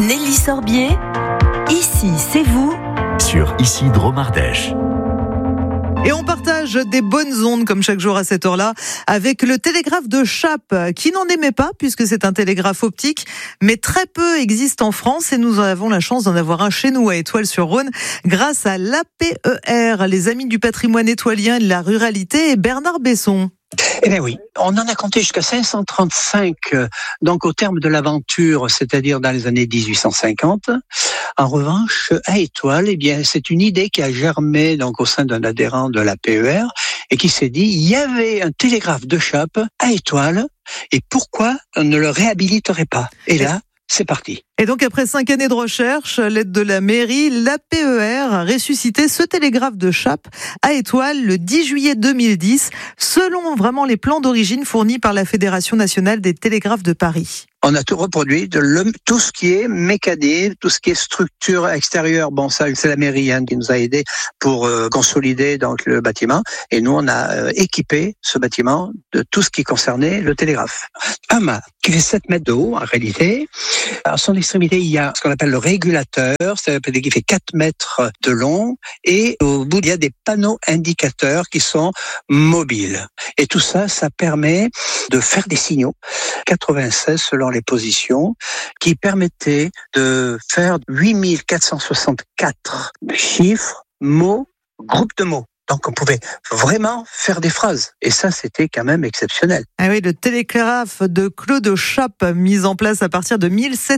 Nelly Sorbier, ici c'est vous, sur Ici Dromardèche. Et on partage des bonnes ondes comme chaque jour à cette heure-là avec le télégraphe de Chappe qui n'en aimait pas puisque c'est un télégraphe optique, mais très peu existe en France et nous avons la chance d'en avoir un chez nous à Étoile-sur-Rhône grâce à l'APER, les Amis du patrimoine étoilien et de la ruralité, et Bernard Besson. Eh bien oui, on en a compté jusqu'à 535, donc au terme de l'aventure, c'est-à-dire dans les années 1850. En revanche, à Étoile, eh bien, c'est une idée qui a germé donc au sein d'un adhérent de la PER et qui s'est dit, il y avait un télégraphe de Chappe à Étoile et pourquoi on ne le réhabiliterait pas? Et là, c'est parti. Et donc, après 5 années de recherche, l'aide de la mairie, l'APER a ressuscité ce télégraphe de Chappe à Étoile le 10 juillet 2010, selon vraiment les plans d'origine fournis par la Fédération nationale des télégraphes de Paris. On a tout reproduit, tout ce qui est mécanique, tout ce qui est structure extérieure. Bon, ça, c'est la mairie qui nous a aidés pour consolider donc le bâtiment. Et nous, on a équipé ce bâtiment de tout ce qui concernait le télégraphe. Un mât qui fait 7 mètres de haut, en réalité. À son extrémité, il y a ce qu'on appelle le régulateur, c'est-à-dire qu'il fait 4 mètres de long. Et au bout, il y a des panneaux indicateurs qui sont mobiles. Et tout ça, ça permet de faire des signaux. 96 selon les positions, qui permettaient de faire 8464 chiffres, mots, groupes de mots. Donc on pouvait vraiment faire des phrases. Et ça, c'était quand même exceptionnel. Ah oui, le télégraphe de Claude Chappe, mis en place à partir de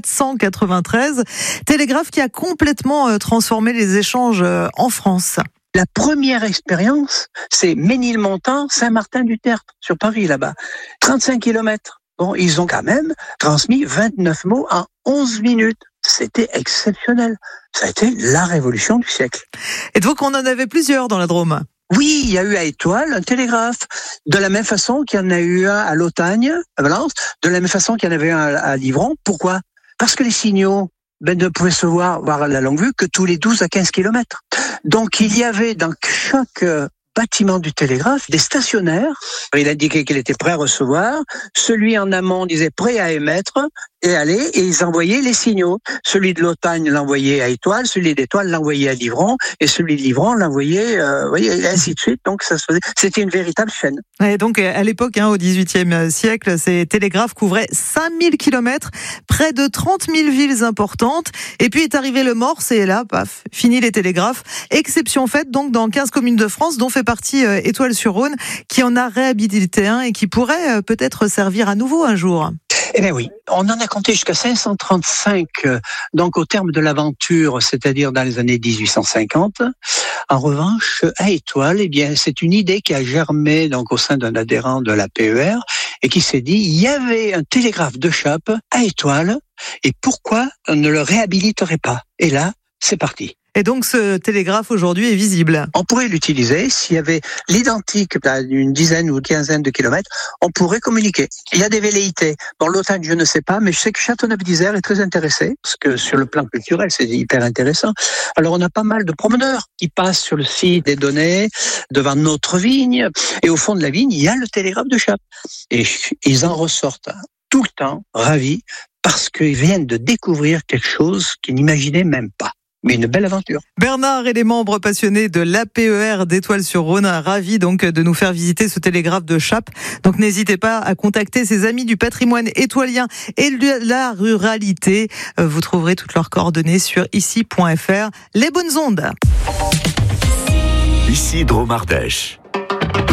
1793. Télégraphe qui a complètement transformé les échanges en France. La première expérience, c'est Ménilmontant, Saint-Martin-du-Tertre, sur Paris, là-bas. 35 kilomètres. Bon, ils ont quand même transmis 29 mots en 11 minutes. C'était exceptionnel. Ça a été la révolution du siècle. Et donc, on en avait plusieurs dans la Drôme. Oui, il y a eu à Étoile un télégraphe, de la même façon qu'il y en a eu un à Lotagne, à Valence, de la même façon qu'il y en avait un à Livron. Pourquoi? Parce que les signaux ne pouvaient se voir à la longue vue que tous les 12 à 15 kilomètres. Donc, il y avait dans chaque bâtiment du télégraphe des stationnaires. Il indiquait qu'il était prêt à recevoir. Celui en amont disait prêt à émettre et aller, et ils envoyaient les signaux. Celui de Lotagne l'envoyait à Étoile, celui d'Étoile l'envoyait à Livron, et celui de Livron l'envoyait, et ainsi de suite. Donc ça se faisait. C'était une véritable chaîne. Et donc à l'époque, au XVIIIe siècle, ces télégraphes couvraient 5000 kilomètres, près de 30 000 villes importantes. Et puis est arrivé le Morse, et là, paf, fini les télégraphes. Exception faite donc dans 15 communes de France, dont fait partie Étoile-sur-Rhône, qui en a réhabilité un et qui pourrait peut-être servir à nouveau un jour. Eh bien oui, on en a compté jusqu'à 535, donc au terme de l'aventure, c'est-à-dire dans les années 1850. En revanche, à Étoile, eh bien, c'est une idée qui a germé donc au sein d'un adhérent de la PER et qui s'est dit, il y avait un télégraphe de Chappe à Étoile et pourquoi on ne le réhabiliterait pas? Et là, c'est parti. Et donc ce télégraphe aujourd'hui est visible. On pourrait l'utiliser s'il y avait l'identique d'une dizaine ou quinzaine de kilomètres, on pourrait communiquer. Il y a des velléités. Bon, Lotagne, je ne sais pas, mais je sais que Châteauneuf-d'Isère est très intéressé, parce que sur le plan culturel, c'est hyper intéressant. Alors on a pas mal de promeneurs qui passent sur le site des données, devant notre vigne, et au fond de la vigne, il y a le télégraphe de Chappe. Et ils en ressortent tout le temps ravis, parce qu'ils viennent de découvrir quelque chose qu'ils n'imaginaient même pas. Mais une belle aventure. Bernard et les membres passionnés de l'APER d'Étoile-sur-Rhône, ravis donc de nous faire visiter ce télégraphe de Chappe. Donc n'hésitez pas à contacter ces amis du patrimoine étoilien et de la ruralité. Vous trouverez toutes leurs coordonnées sur ici.fr. Les bonnes ondes. Ici Dromardèche.